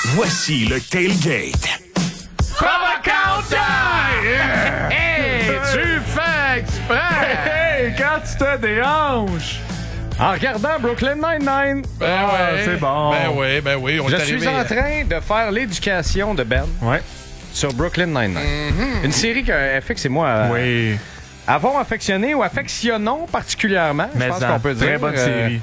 Voici le Tailgate. Hey, tu fais exprès! Hey, quand tu te déhanches en regardant Brooklyn Nine-Nine. Ben ouais. C'est bon. Ben oui. On Je est suis arrivé en train de faire l'éducation de Ben sur Brooklyn Nine-Nine. Une série que FX et moi Oui. avons affectionné ou affectionnons particulièrement. Mais je pense qu'on peut dire. très bonne série.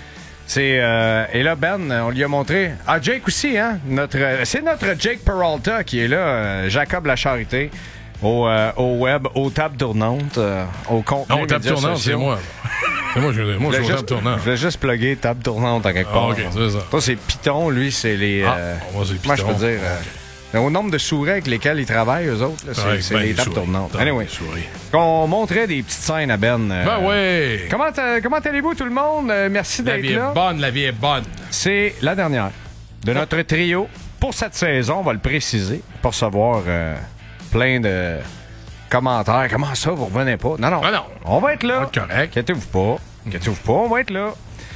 Et là, Ben, on lui a montré. Ah, Jake aussi, hein? C'est notre Jake Peralta qui est là, Jacob La Charité, au web, aux tables tournantes, au contenu. Non, table tournante, c'est moi. C'est moi, je suis au table tournante. Je voulais juste plugger table tournante en quelque part. OK, c'est ça. Toi, c'est Python, lui, c'est les. Moi, c'est Moi, je peux Python. dire. Au nombre de souris avec lesquels ils travaillent, eux autres, là, c'est ben, les les tables souris. tournantes. Dans Anyway, les souris. qu'on montrait des petites scènes à Ben. Ben oui. Comment allez-vous, tout le monde? Merci La d'être vie là. est bonne, la vie est bonne. C'est la dernière de notre trio pour cette saison, on va le préciser, pour recevoir plein de commentaires. Comment ça, vous revenez pas? Non. Ah non. On va être là. On va être correct. Inquiétez-vous pas, on va être là.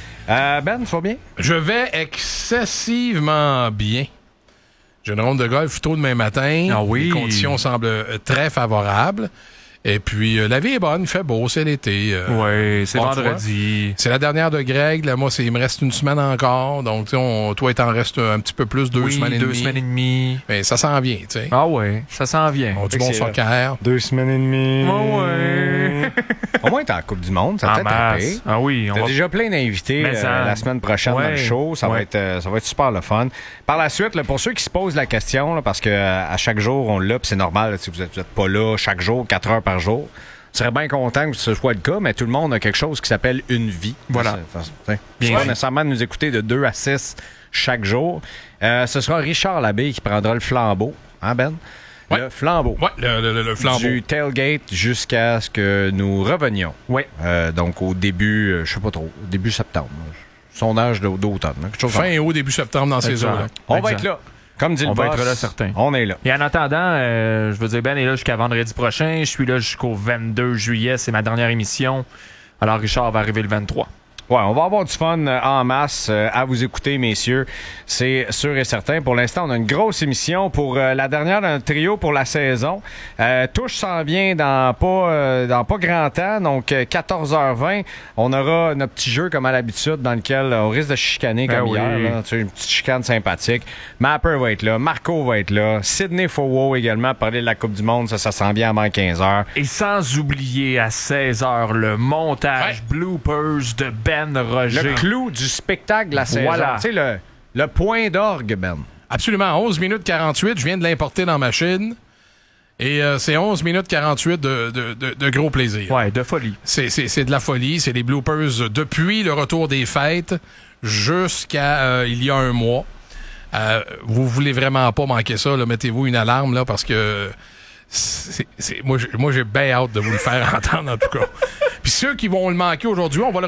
Ben, tu vas bien? Je vais excessivement bien. J'ai une ronde de golf tôt demain matin. Ah oui. Les conditions semblent très favorables. Et puis, la vie est bonne, il fait beau, c'est l'été. Oui, c'est bon, vendredi. C'est la dernière de Greg. Là, moi, il me reste une semaine encore. Donc, tu sais, toi, il t'en reste un petit peu plus, deux semaines et demie. 2 semaines et demie. Mais ça s'en vient, tu sais. Ah ouais, ça s'en vient. On dit bon c'est soccer. 2 semaines et demie. Ouais. Au moins, t'es en Coupe du Monde, ça En peut être masse. Ah oui, on T'as va... déjà plein d'invités Mais ça- la semaine prochaine dans le Ouais. show. Ça va être super le fun. Par la suite, là, pour ceux qui se posent la question, là, parce que à chaque jour, on l'a, puis c'est normal, là, si vous êtes pas là chaque jour, 4 heures par jour. Je serais bien content que ce soit le cas, mais tout le monde a quelque chose qui s'appelle une vie. Voilà. Bien pas nécessairement de nous écouter de 2 à 6 chaque jour. Ce sera Richard Labbé qui prendra le flambeau. Hein, Ben? Ouais. Le flambeau. Ouais, le flambeau. Du tailgate jusqu'à ce que nous revenions. Ouais. Donc au début, je sais pas trop, début septembre. Sondage d'automne. Quelque chose comme Fin et haut, début septembre dans ces Exact. eaux-là. on Exact. va être là. Comme dit On le va boss, être là, certain. on est là. Et en attendant, je veux dire, Ben est là jusqu'à vendredi prochain. Je suis là jusqu'au 22 juillet. C'est ma dernière émission. Alors, Richard va arriver le 23. Ouais, on va avoir du fun en masse à vous écouter, messieurs. C'est sûr et certain. Pour l'instant, on a une grosse émission pour la dernière d'un trio pour la saison. Touche s'en vient dans pas grand temps, donc 14h20. On aura notre petit jeu comme à l'habitude dans lequel on risque de chicaner comme oui. hier. Là. Tu sais, une petite chicane sympathique. Mapper va être là, Marco va être là, Sidney Fowo également pour parler de la Coupe du Monde. Ça s'en vient avant 15h. Et sans oublier à 16h le montage bloopers de Ben Roger. Le clou du spectacle de la saison. Voilà. Tu sais, le point d'orgue, Ben. Absolument. 11 minutes 48. Je viens de l'importer dans ma machine. Et c'est 11 minutes 48 de gros plaisir. Ouais, de folie. C'est de la folie. C'est des bloopers depuis le retour des fêtes jusqu'à il y a un mois. Vous voulez vraiment pas manquer ça. Là. Mettez-vous une alarme là parce que moi j'ai bien hâte de vous le faire entendre en tout cas. Puis ceux qui vont le manquer aujourd'hui, on va le